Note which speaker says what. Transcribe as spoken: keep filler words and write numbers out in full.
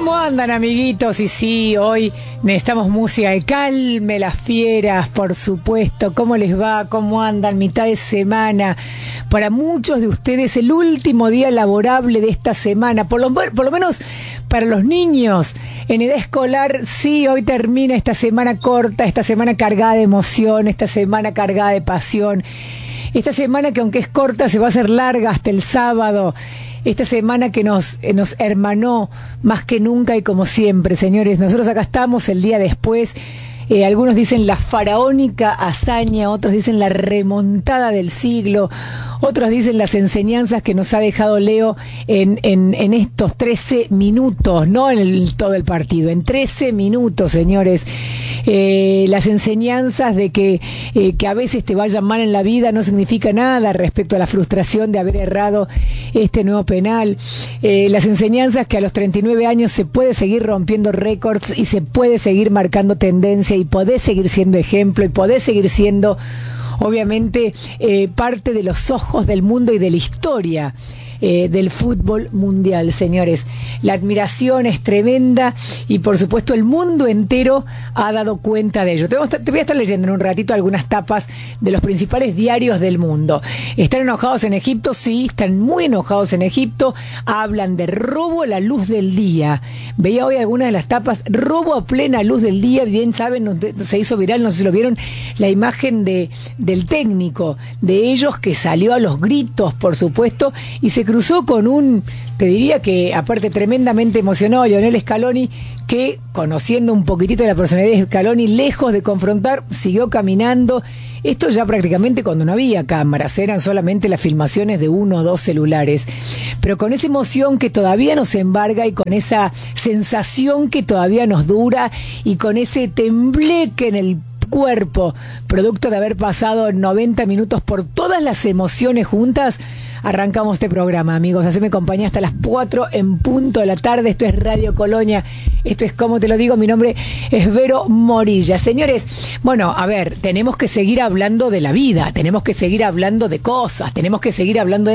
Speaker 1: ¿Cómo andan, amiguitos? Y sí, hoy necesitamos música que calme las fieras, por supuesto. ¿Cómo les va? ¿Cómo andan? Mitad de semana. Para muchos de ustedes, el último día laborable de esta semana. Por lo, por lo menos para los niños en edad escolar, sí, hoy termina esta semana corta, esta semana cargada de emoción, esta semana cargada de pasión. Esta semana que, aunque es corta, se va a hacer larga hasta el sábado. Esta semana que nos, eh, nos hermanó más que nunca y como siempre, señores. Nosotros acá estamos el día después. Eh, algunos dicen la faraónica hazaña, otros dicen la remontada del siglo, otros dicen las enseñanzas que nos ha dejado Leo en, en, en estos trece minutos, no en el, todo el partido, en trece minutos, señores. Eh, las enseñanzas de que, eh, que a veces te vayan mal en la vida no significa nada respecto a la frustración de haber errado este nuevo penal. Eh, las enseñanzas que a los treinta y nueve años se puede seguir rompiendo récords y se puede seguir marcando tendencia y podés seguir siendo ejemplo y podés seguir siendo, obviamente, eh, parte de los ojos del mundo y de la historia eh, del fútbol mundial, señores. La admiración es tremenda y, por supuesto, el mundo entero ha dado cuenta de ello. Te voy a estar, te voy a estar leyendo en un ratito algunas tapas de los principales diarios del mundo. ¿Están enojados en Egipto? Sí, están muy enojados en Egipto. Hablan de robo a la luz del día. Veía hoy algunas de las tapas, robo a plena luz del día. Bien saben, se hizo viral, no sé si lo vieron, la imagen de del técnico de ellos que salió a los gritos, por supuesto, y se cruzó con un, te diría que aparte tremendamente emocionado, Lionel Scaloni, que, conociendo un poquitito de la personalidad de Scaloni, lejos de confrontar, siguió caminando. Esto ya prácticamente cuando no había cámaras, eran solamente las filmaciones de uno o dos celulares, pero con esa emoción que todavía nos embarga y con esa sensación que todavía nos dura y con ese tembleque en el cuerpo, producto de haber pasado noventa minutos por todas las emociones juntas, arrancamos este programa, amigos. Haceme compañía hasta las cuatro en punto de la tarde. Esto es Radio Colonia. Esto es Como Te Lo Digo. Mi nombre es Vero Morilla. Señores, bueno, a ver, tenemos que seguir hablando de la vida, tenemos que seguir hablando de cosas, tenemos que seguir hablando de